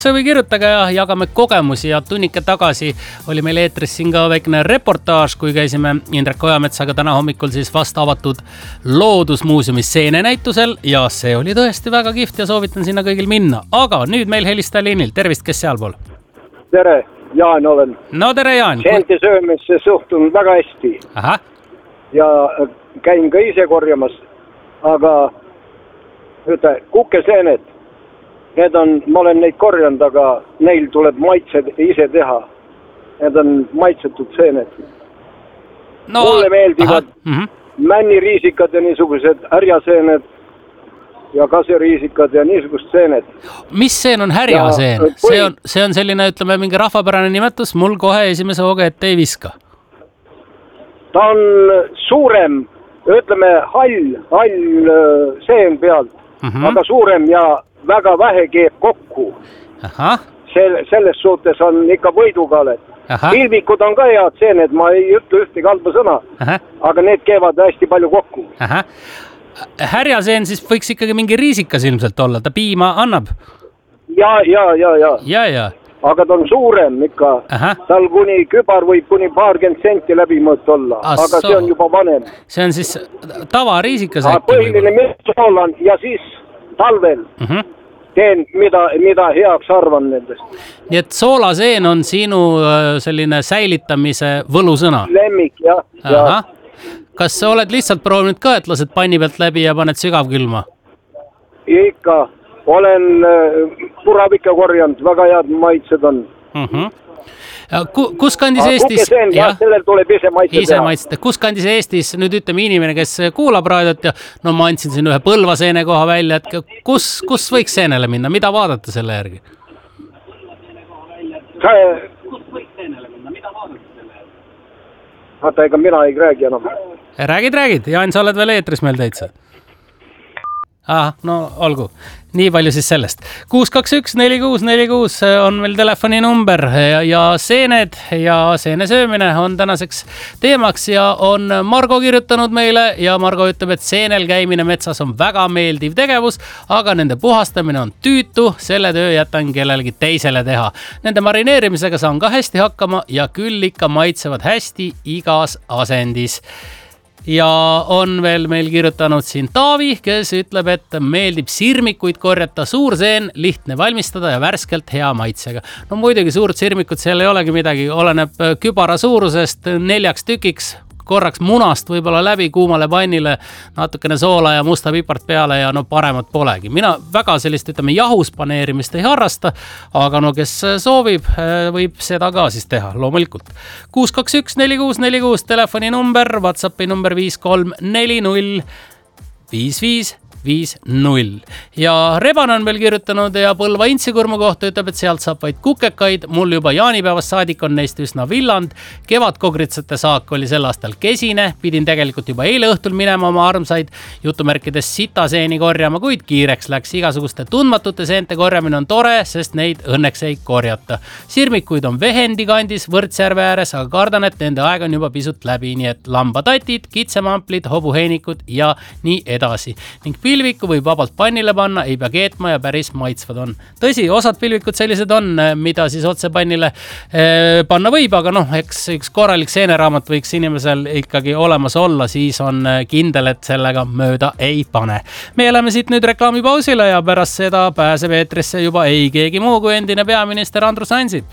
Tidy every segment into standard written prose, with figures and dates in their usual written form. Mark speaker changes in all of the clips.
Speaker 1: või kirjutage ja jagame kogemusi ja tunnike tagasi oli meil eetris siin ka väikene reportaaž, kui käisime Indrek Ojametsaga täna hommikul siis vast avatud Loodusmuuseumi seenenäitusel ja see oli tõesti väga kihvt ja soovitan sinna kõigil minna. Aga nüüd meil helistaja liinil. Tervist, kes sealpool?
Speaker 2: Tere, Jaan olen.
Speaker 1: No tere, Jaan.
Speaker 2: Seente söömesse suhtun väga hästi.
Speaker 1: Aha.
Speaker 2: Ja käin ka ise korjamas, aga kukeseened. Ma olen neid korjanud, aga neil tuleb maitsed ise teha. Need on maitsetud seened.
Speaker 1: No,
Speaker 2: mulle meeldivad männiriisikad ja niisugused härjaseened ja kaseriisikad ja niisugused seened.
Speaker 1: Mis seen on härjaseen? See on selline, ütleme, mingi rahvapärane nimetus, mul kohe esimese hooga ette ei viska.
Speaker 2: Ta on suurem, ütleme hall seen pealt, aga suurem ja väga vähe keeb kokku.
Speaker 1: Aha.
Speaker 2: Selles suhtes on ikka võidukalet. Pilvikud on ka head seened, ma ei ütle ühtegi halba sõna, aga need keevad hästi palju kokku.
Speaker 1: Aha. Härjaseen siis võiks ikkagi mingi riisikas ilmselt olla, ta piima annab? Ja.
Speaker 2: Aga ta on suurem ikka. Tal kuni kübar võib kuni paarkümmend senti läbimõõt olla, aga see on juba vanem.
Speaker 1: See on siis tavariisikas äkki?
Speaker 2: Põhiline metsoolan ja siis talvel teen, mida heaks arvan nendest.
Speaker 1: Nii et soolaseen on sinu selline säilitamise võlusõna?
Speaker 2: Lemmik, jah.
Speaker 1: Aha. Kas sa oled lihtsalt proovinud ka, et lased panni pealt läbi ja paned sügavkülma?
Speaker 2: Ikka. Olen puravika korjanud, väga head maitsed on.
Speaker 1: Kus kandis Eestis?
Speaker 2: Kukeseen, sellel tuleb ise
Speaker 1: maitse. Kus kandis Eestis nüüd ütleme inimene, kes kuulab raadiot ja no ma andsin siin ühe põlvaseene koha välja, et kus võiks seenele minna? Mida vaadata selle järgi?
Speaker 2: Vaata, ega mina ei räägi enam.
Speaker 1: Räägid. Jaan, sa oled veel eetris meil täitsa. No olgu. Nii palju siis sellest. 621-4646 on meil telefoninumber ja seened ja seene söömine on tänaseks teemaks ja on Margo kirjutanud meile ja Margo ütleb, et seenel käimine metsas on väga meeldiv tegevus, aga nende puhastamine on tüütu, selle töö jätan kellelegi teisele teha. Nende marineerimisega saan ka hästi hakkama ja küll ikka maitsevad hästi igas asendis. Ja on veel meil kirjutanud siin Taavi, kes ütleb, et meeldib sirmikuid korjata, suur seen, lihtne valmistada ja värskelt hea maitsega. No muidugi suurt sirmikut seal ei olegi midagi, oleneb kübara suurusest 4 tükiks, korraks munast võib-olla läbi kuumale pannile, natukene soola ja musta pipart peale ja no paremat polegi. Mina väga sellist, ütleme, jahuspaneerimist ei harrasta, aga no kes soovib, võib seda ka siis teha, loomulikult. 621-4646 telefoninumber, WhatsAppi number 5340 5550. Ja Reban on veel kirjutanud ja Põlva intsikurmu kohta ütleb, et sealt saab vaid kukekaid. Mul juba jaanipäevast saadik on neist üsna villand. Kevadkogritsate saak oli sel aastal kesine. Pidin tegelikult juba eile õhtul minema oma armsaid jutumärkides sitaseeni korjama, kuid kiireks läks. Igasuguste tundmatute seente korjamine on tore, sest neid õnneks ei korjata. Sirmikuid on Vehendi kandis Võrtsjärve ääres, aga kardan, et nende aeg on juba pisut läbi, nii et lambatatid, kitsemamplid, hobuheinikud ja nii edasi. Ning pilviku võib vabalt pannile panna, ei pea keetma ja päris maitsvad on. Tõsi, osad pilvikud sellised on, mida siis otse pannile panna võib, aga noh, eks üks korralik seeneraamat võiks inimesel ikkagi olemas olla, siis on kindel, et sellega mööda ei pane. Me oleme siit nüüd reklaamipausile ja pärast seda pääseb eetrisse juba ei keegi muu kui endine peaminister Andrus Ansip.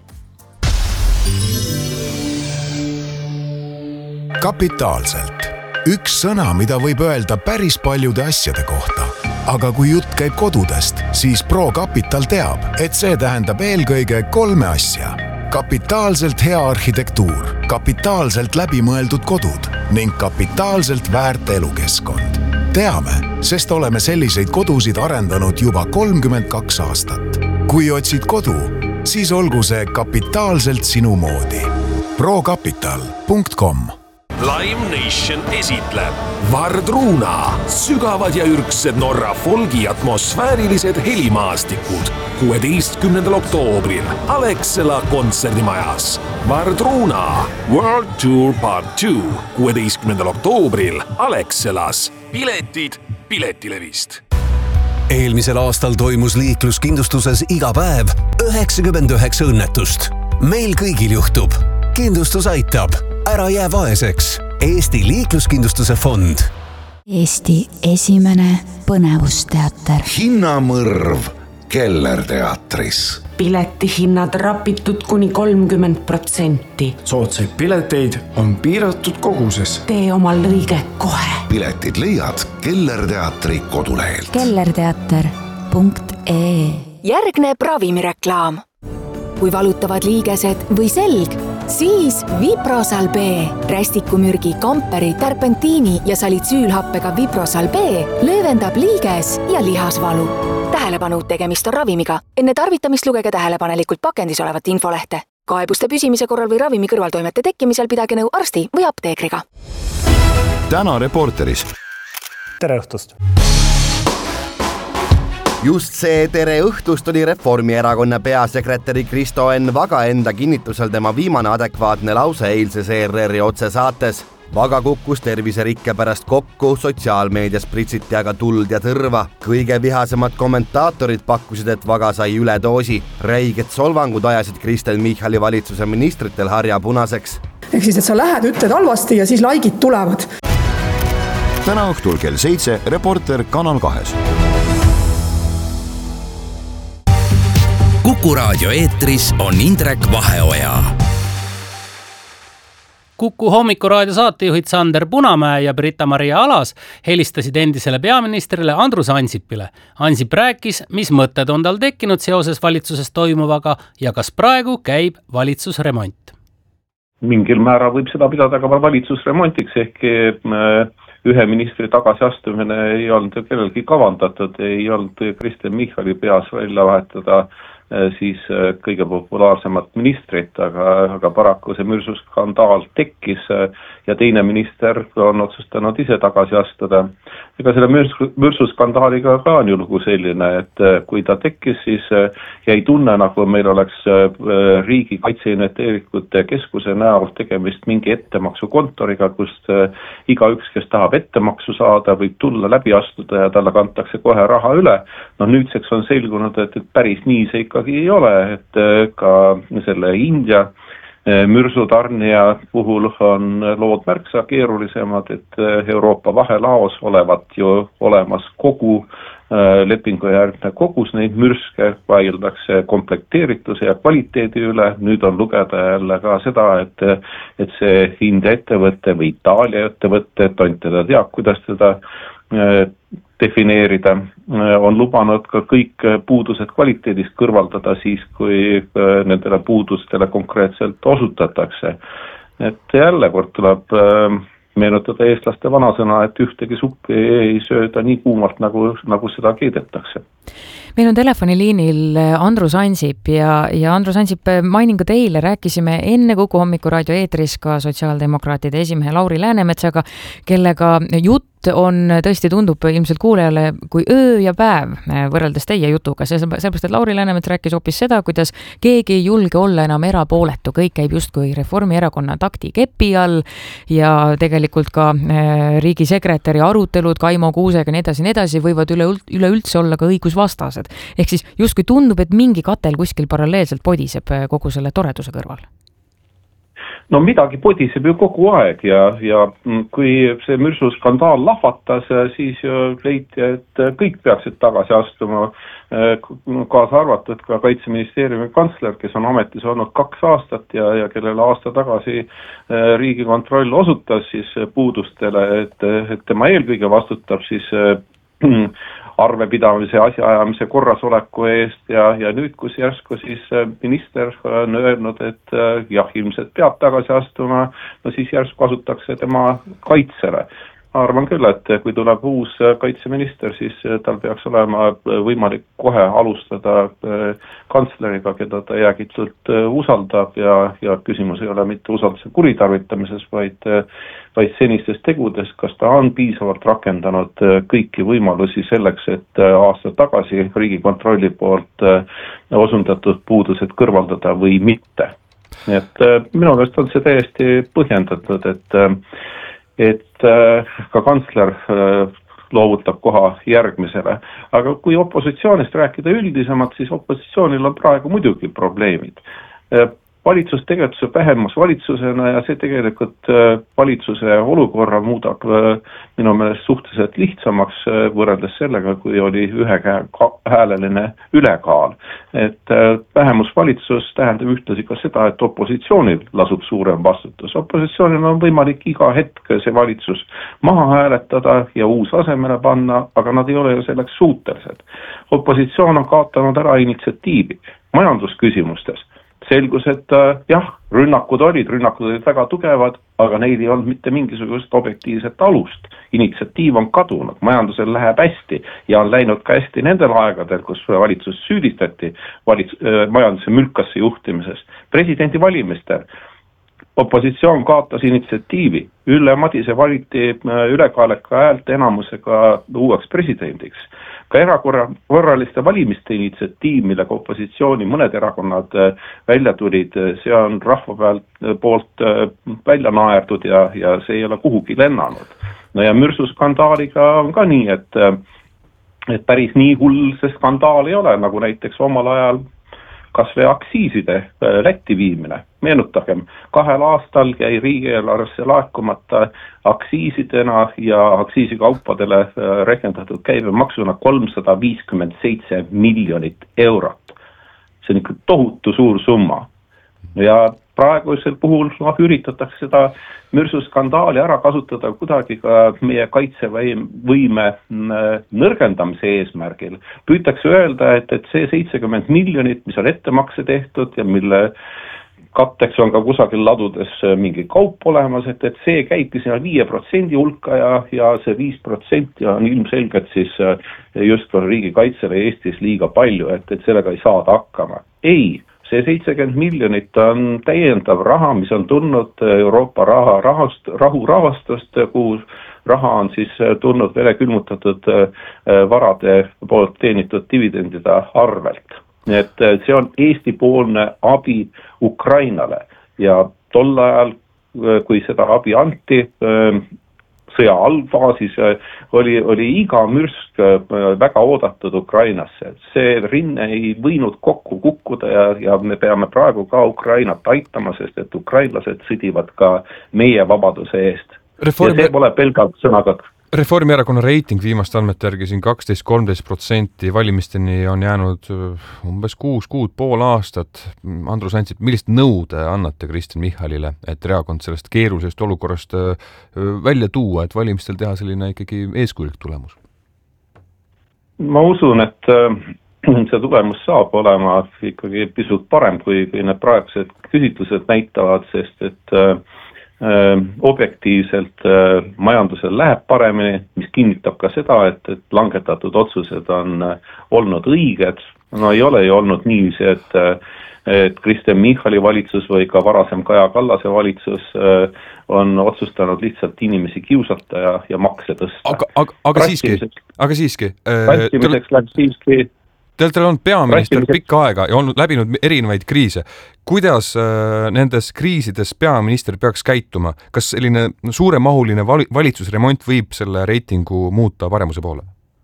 Speaker 3: Kapitaalselt. Üks sõna, mida võib öelda päris paljude asjade kohta. Aga kui jutt käib kodudest, siis ProCapital teab, et see tähendab eelkõige 3 asja. Kapitaalselt hea arhitektuur, kapitaalselt läbimõeldud kodud ning kapitaalselt väärt elukeskkond. Teame, sest oleme selliseid kodusid arendanud juba 32 aastat. Kui otsid kodu, siis olgu see kapitaalselt sinu moodi. ProCapital.com
Speaker 4: Lime Nation esitleb Vardruna, sügavad ja ürgsed Norra folgi atmosfäärilised helimaastikud 16. oktoobril Alexela kontserdimajas. Vardruna World Tour Part 2 16. oktoobril Alexelas. Piletid Piletilevist.
Speaker 5: Eelmisel aastal toimus liikluskindlustuses iga päev 99 õnnetust. Meil kõigil juhtub. Kindlustus aitab. Ära jää vaeseks. Eesti liikluskindlustuse fond.
Speaker 6: Eesti esimene põnevusteater.
Speaker 7: Hinnamõrv Kellerteatris.
Speaker 8: Piletihinnad rapitud kuni 30%.
Speaker 9: Soodsaid pileteid on piiratud koguses.
Speaker 8: Tee omal lõige kohe.
Speaker 7: Piletid leiad Kellerteatri kodulehelt.
Speaker 6: kellerteater.ee.
Speaker 10: Järgneb ravimireklaam. Kui valutavad liigesed või selg, siis Viprosal B. Rästikumürgi, kamperi, terpentiini ja salitsüülhappega Viprosal B löövendab liiges ja lihasvalu. Tähelepanu, tegemist on ravimiga. Enne tarvitamist lugege tähelepanelikult pakendis olevat infolehte. Kaebuste püsimise korral või ravimi kõrvaltoimete tekkimisel pidage nõu arsti või apteekriga.
Speaker 7: Täna Reporteris.
Speaker 11: Tere õhtust!
Speaker 12: Just see tere õhtust oli Reformierakonna peasekretäri Kristo Enn Vaga enda kinnitusel tema viimane adekvaatne lause eilses ERR-i otsesaates. Vaga kukkus terviserikke pärast kokku, sotsiaalmeedias pritsiti aga tuld ja tõrva. Kõige vihasemad kommentaatorid pakkusid, et Vaga sai üledoosi. Räiged solvangud ajasid Kristen Michali valitsuse ministritel harja punaseks.
Speaker 13: Ehk siis, et sa lähed, ütled halvasti ja siis laikid tulevad.
Speaker 7: Täna õhtul kell 7 Reporter Kanal 2.
Speaker 14: Kuku raadio eetris on Indrek Vaheoja.
Speaker 1: Kuku hommikuraadio saatejuhid Sander Punamäe ja Britta-Maria Alas helistasid endisele peaministrile Andrus Ansipile. Ansip rääkis, mis mõtted on tal tekkinud seoses valitsuses toimuvaga ja kas praegu käib valitsusremont.
Speaker 15: Mingil määral võib seda pidada ka valitsusremontiks, ehk ühe ministri tagasiastumine ei olnud kellelgi kavandatud, ei olnud Kristen Michali peas välja vahetada siis kõige populaarsemat ministrit, aga paraku see mürsuskandaal tekkis ja teine minister on otsustanud ise tagasi astuda. Ega selle mürsuskandaaliga ka on ju lugu selline, et kui ta tekkis, siis jäi tunne, nagu meil oleks riigi kaitseinvesteeringute keskuse näol tegemist mingi ettemaksukontoriga, kust igaüks, kes tahab ettemaksu saada, võib tulla läbi astuda ja talle kantakse kohe raha üle. No nüüdseks on selgunud, et päris nii see ikkagi ei ole, et ka selle India mürsutarnija puhul on lood märksa keerulisemad, et Euroopa vahelaos olevat ju olemas kogu lepingujärgne kogus neid mürske, vaieldakse komplekteerituse ja kvaliteedi üle. Nüüd on lugeda jälle ka seda, et see India ettevõtte või Itaalia ettevõtte, tont teda teab, kuidas teda defineerida, on lubanud ka kõik puudused kvaliteedist kõrvaldada siis, kui nendele puudustele konkreetselt osutatakse. Et jälle kord tuleb meenutada eestlaste vanasõna, et ühtegi suppi ei sööda nii kuumalt, nagu seda keedetakse.
Speaker 16: Meil on telefoniliinil Andrus Ansip ja Andrus Ansip, mainin ka teile, rääkisime enne Kuku hommikuraadio eetris ka sotsiaaldemokraatide esimehe Lauri Läänemetsaga, kellega jutt on tõesti tundub ilmselt kuulajale kui öö ja päev võrreldes teie jutuga, sellepärast, et Lauri Läänemets rääkis hoopis seda, kuidas keegi ei julge olla enam erapooletu, kõik käib justkui Reformierakonna takti kepi all ja tegelikult ka riigisekretäri arutelud Kaimo Kuusega nii edasi võivad üleüldse olla ka õigusvastased. Ehk siis justkui tundub, et mingi katel kuskil paralleelselt podiseb kogu selle toreduse kõrval.
Speaker 15: No midagi podiseb ju kogu aeg ja kui see mürsuskandaal lahvatas, siis leiti, et kõik peaksid tagasi astuma, kaasa arvatud ka Kaitseministeeriumi kantsler, kes on ametis olnud 2 aastat ja kellele aasta tagasi Riigikontroll osutas siis puudustele, et tema eelkõige vastutab siis arvepidamise, asjaajamise korrasoleku eest ja nüüd, kus järsku siis minister on öelnud, et jah, ilmselt peab tagasi astuma, no siis järsku asutakse tema kaitsele. Arvan küll, et kui tuleb uus kaitseminister, siis tal peaks olema võimalik kohe alustada kantsleriga, keda ta jäägitult usaldab ja küsimus ei ole mitte usalduse kuritarvitamises, vaid senistes tegudes, kas ta on piisavalt rakendanud kõiki võimalusi selleks, et aasta tagasi Riigikontrolli poolt osundatud puudused kõrvaldada või mitte. Nii et minu meelest on see täiesti põhjendatud, et ka kantsler loovutab koha järgmisele. Aga kui opositsioonist rääkida üldisemalt, siis opositsioonil on praegu muidugi probleemid. Valitsus tegutseb vähemusvalitsusena ja see tegelikult valitsuse olukorra muudab minu meelest suhteliselt lihtsamaks võrreldes sellega, kui oli ühehääleline ülekaal. Et vähemusvalitsus tähendab ühtlasi ka seda, et opositsioonil lasub suurem vastutus. Opositsioonil on võimalik iga hetk see valitsus maha hääletada ja uus asemele panna, aga nad ei ole ju selleks suutelised. Opositsioon on kaotanud ära initsiatiivi majandusküsimustes. Selgus, et jah, rünnakud olid väga tugevad, aga neil ei olnud mitte mingisugust objektiivset alust. Initsiatiiv on kadunud, majandusel läheb hästi ja on läinud ka hästi nendel aegadel, kus valitsus süüdistati majanduse mülkasse juhtimises. Presidendi valimistel opositsioon kaotas initsiatiivi. Ülle Madise valiti ülekaaleka häälte enamusega uueks presidendiks. Ka erakorraliste valimiste initsiatiiv, millega opositsiooni mõned erakonnad välja tulid, see on rahva poolt välja naerdud ja see ei ole kuhugi lennanud. No ja mürsuskandaaliga on ka nii, et päris nii hull see skandaal ei ole, nagu näiteks omal ajal kas või aktsiiside Lätti viimine. Meenutagem, 2 aastal jäi riigieelarvesse laekumata aktsiisidena ja aktsiisikaupadele rekendatud käibemaksuna 357 miljonit eurot. See on ikka tohutu suur summa. Ja praegusel puhul üritatakse seda mürsuskandaali ära kasutada kuidagi ka meie kaitsevõime nõrgendamise eesmärgil. Püütakse öelda, et see 70 miljonit, mis on ettemakse tehtud ja mille katteks on ka kusagil ladudes mingi kaup olemas, et see käibki sinna 5% hulka ja see 5% on ilmselgelt siis just riigikaitsele Eestis liiga palju, et sellega ei saada hakkama. Ei, see 70 miljonit on täiendav raha, mis on tulnud Euroopa rahurahastust, kuhu raha on siis tulnud vele külmutatud varade poolt teenitud dividendide arvelt. Et see on Eesti-poolne abi Ukrainale ja tol ajal, kui seda abi anti, sõja algfaasis oli iga mürsk väga oodatud Ukrainasse. See rinne ei võinud kokku kukkuda ja me peame praegu ka Ukrainat aitama, sest et ukrainlased sõdivad ka meie vabaduse eest. Ja see pole pelgalt sõnaga.
Speaker 17: Reformierakonna reiting viimaste andmete järgi siin 12-13%, valimisteni on jäänud umbes 6 kuud, pool aastat. Andrus Ansip, millist nõude annate Kristen Michalile, et erakond sellest keerulisest olukorrast välja tuua, et valimistel teha selline ikkagi eeskujulik tulemus?
Speaker 15: Ma usun, et see tulemus saab olema ikkagi pisut parem, kui need praegused küsitlused näitavad, sest et objektiivselt majandusel läheb paremini, mis kinnitab ka seda, et langetatud otsused on olnud õiged. No ei ole ju olnud niiviisi, et Kristen Michali valitsus või ka varasem Kaja Kallase valitsus on otsustanud lihtsalt inimesi kiusata ja makse tõsta.
Speaker 17: Aga siiski.
Speaker 15: Vältimiseks läks siiski.
Speaker 17: Te olete olnud peaminister pikka aega ja olnud läbinud erinevaid kriise. Kuidas nendes kriisides peaminister peaks käituma? Kas selline suuremahuline valitsusremont võib selle reitingu muuta paremuse poole?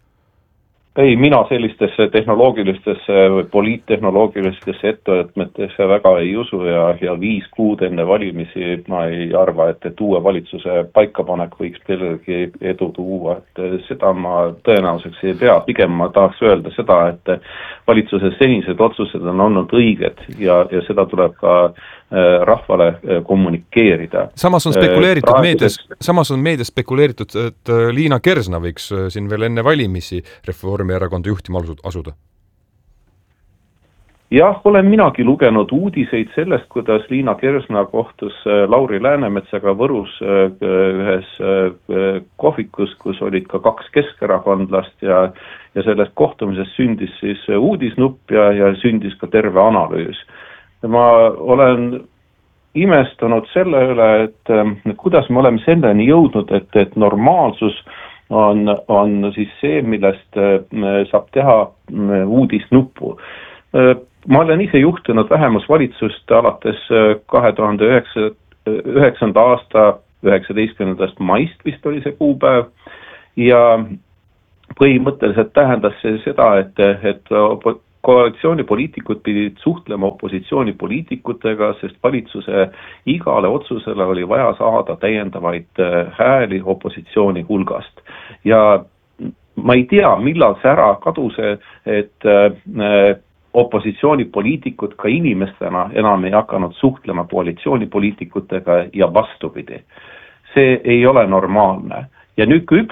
Speaker 17: Ei, mina sellistesse tehnoloogilistesse või poliittehnoloogilistesse ettevõtmetesse väga ei usu ja 5 kuud enne valimisi ma ei arva, et uue valitsuse paikapanek võiks kellelegi edu tuua. Et seda ma tõenäoliseks ei pea. Pigem ma tahaks öelda seda, et valitsuse senised otsused on olnud õiged ja seda tuleb ka rahvale kommunikeerida. Samas on meedias spekuleeritud, et Liina Kersna võiks siin veel enne valimisi Reformierakonda juhtima asuda.
Speaker 15: Jah, olen minagi lugenud uudiseid sellest, kuidas Liina Kersna kohtus Lauri Läänemetsaga Võrus ühes kohvikus, kus olid ka 2 keskerakondlast ja sellest kohtumisest sündis siis uudisnupp ja sündis ka terve analüüs. Ma olen imestunud selle üle, et kuidas me oleme selleni jõudnud, et normaalsus on siis see, millest saab teha uudisnuppu. Ma olen ise juhtinud vähemusvalitsust alates 2009. aasta 19. maist vist oli see kuupäev ja põhimõtteliselt tähendas see seda, et koalitsioonipoliitikud pidid suhtlema opositsioonipoliitikutega, sest valitsuse igale otsusele oli vaja saada täiendavaid hääli opositsiooni hulgast. Ja ma ei tea, millal see ära kadus, et opositsioonipoliitikud ka inimestena enam ei hakanud suhtlema koalitsioonipoliitikutega ja vastupidi. See ei ole normaalne. Ja nüüd, kui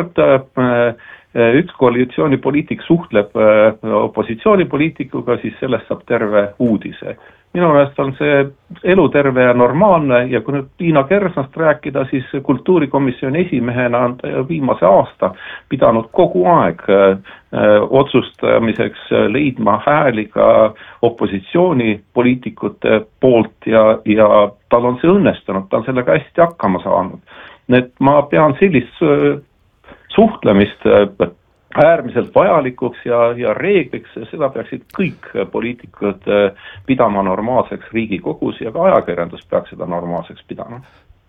Speaker 15: üks koalitsioonipoliitik suhtleb opositsioonipoliitikuga, siis sellest saab terve uudise. Minu meelest on see eluterve ja normaalne ja kui nüüd Liina Kersnast rääkida, siis kultuurikomisjoni esimehena on viimase aasta pidanud kogu aeg otsustamiseks leidma hääli ka opositsioonipoliitikute poolt ja tal on see õnnestunud, ta on sellega hästi hakkama saanud. Et ma pean sellist suhtlemist äärmiselt vajalikuks ja reegliks, seda peaksid kõik poliitikud pidama normaalseks Riigikogus ja ka ajakirjandus peaks seda normaalseks pidama.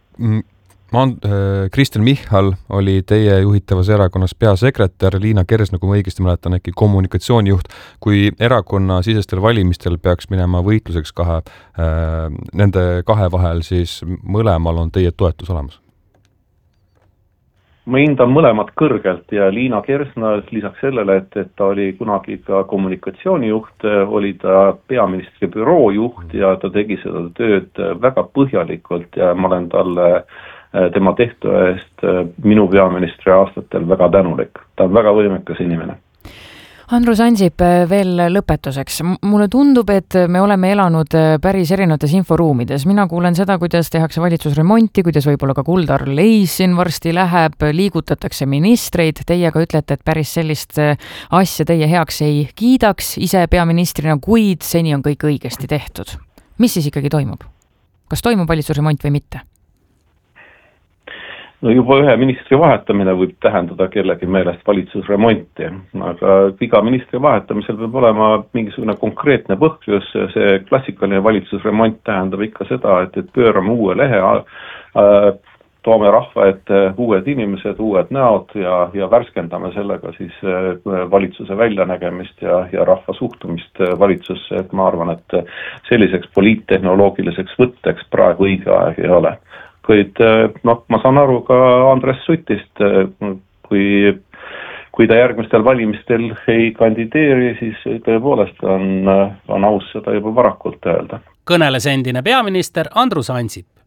Speaker 17: Kristen Michal oli teie juhitavas erakonnas peasekretär, Liina Kersna, kui ma õigesti mäletan, äkki kommunikatsioonijuht. Kui erakonna sisestel valimistel peaks minema võitluseks nende kahe vahel, siis mõlemal on teie toetus olemas?
Speaker 15: Ma hindan mõlemad kõrgelt ja Liina Kersna lisaks sellele, et ta oli kunagi ka kommunikatsioonijuht, oli ta peaministri büroo juht ja ta tegi seda tööd väga põhjalikult ja ma olen talle tema tehtu eest minu peaministri aastatel väga tänulik. Ta on väga võimekas inimene.
Speaker 16: Andrus Ansip, veel lõpetuseks. Mulle tundub, et me oleme elanud päris erinevates inforuumides. Mina kuulen seda, kuidas tehakse valitsusremonti, kuidas võib-olla ka Kuldar Leis siin varsti läheb, liigutatakse ministreid. Teie ka ütlete, et päris sellist asja teie heaks ei kiidaks ise peaministrina, kuid seni on kõik õigesti tehtud. Mis siis ikkagi toimub? Kas toimub valitsusremont või mitte?
Speaker 15: No juba ühe ministri vahetamine võib tähendada kellegi meelest valitsusremonti, aga iga ministri vahetamisel võib olema mingisugune konkreetne põhjus. See klassikaline valitsusremont tähendab ikka seda, et pöörame uue lehe, toome rahva ette uued inimesed, uued näod ja värskendame sellega siis valitsuse väljanägemist ja rahva suhtumist valitsusse. Et ma arvan, et selliseks poliittehnoloogiliseks võtteks praegu õige aeg ei ole. Kuid ma saan aru ka Andres Sutist, kui ta järgmistel valimistel ei kandideeri, siis tõepoolest on aus seda juba varakult öelda.
Speaker 1: Kõneles endine peaminister Andrus Ansip.